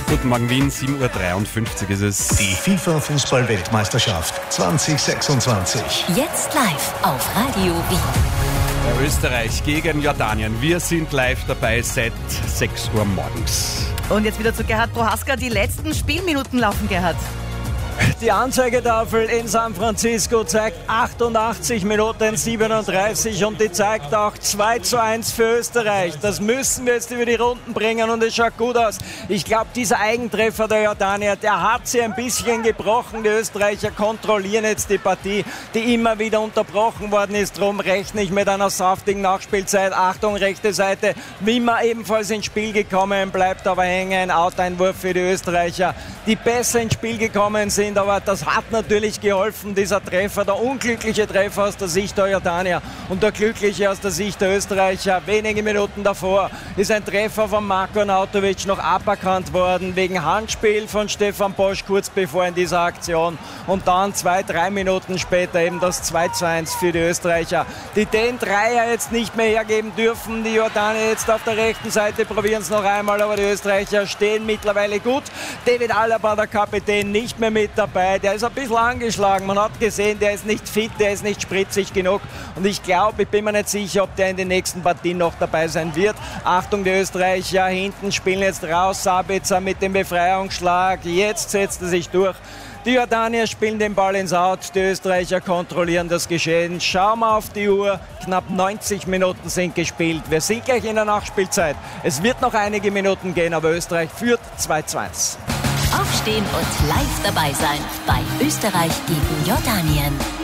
Guten Morgen Wien, 7.53 Uhr ist es. Die FIFA-Fußball-Weltmeisterschaft 2026. Jetzt live auf Radio Wien. Österreich gegen Jordanien. Wir sind live dabei seit 6 Uhr morgens. Und jetzt wieder zu Gerhard Prohaska. Die letzten Spielminuten laufen, Gerhard. Die Anzeigetafel in San Francisco zeigt 88 Minuten 37 und die zeigt auch 2:1 für Österreich. Das müssen wir jetzt über die Runden bringen und es schaut gut aus. Ich glaube, dieser Eigentreffer der Jordanier, der hat sie ein bisschen gebrochen. Die Österreicher kontrollieren jetzt die Partie, die immer wieder unterbrochen worden ist. Darum rechne ich mit einer saftigen Nachspielzeit. Achtung, rechte Seite. Wimmer ebenfalls ins Spiel gekommen, bleibt aber hängen. Out-Einwurf für die Österreicher, die besser ins Spiel gekommen sind. Aber das hat natürlich geholfen, dieser Treffer, der unglückliche Treffer aus der Sicht der Jordanier und der glückliche aus der Sicht der Österreicher. Wenige Minuten davor ist ein Treffer von Marko Arnautovic noch aberkannt worden, wegen Handspiel von Stefan Bosch kurz bevor in dieser Aktion. Und dann 2-3 Minuten später eben das 2:1 für die Österreicher, die den Dreier jetzt nicht mehr hergeben dürfen. Die Jordanier jetzt auf der rechten Seite probieren es noch einmal, aber die Österreicher stehen mittlerweile gut. David Alaba, der Kapitän, nicht mehr mit dabei. Der ist ein bisschen angeschlagen. Man hat gesehen, der ist nicht fit, der ist nicht spritzig genug. Und ich glaube, ich bin mir nicht sicher, ob der in den nächsten Partien noch dabei sein wird. Achtung, die Österreicher hinten spielen jetzt raus. Sabitzer mit dem Befreiungsschlag. Jetzt setzt er sich durch. Die Jordanier spielen den Ball ins Out. Die Österreicher kontrollieren das Geschehen. Schauen wir auf die Uhr. Knapp 90 Minuten sind gespielt. Wir sind gleich in der Nachspielzeit. Es wird noch einige Minuten gehen, aber Österreich führt 2:1. Aufstehen und live dabei sein bei Österreich gegen Jordanien.